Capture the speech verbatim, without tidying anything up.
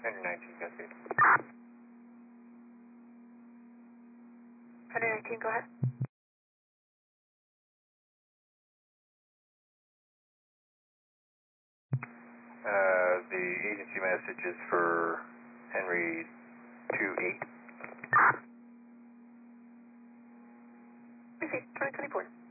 Henry nineteen, go ahead. Henry nineteen, go ahead. Uh, the agency message is for Henry two eight. Receive, twenty twenty-four.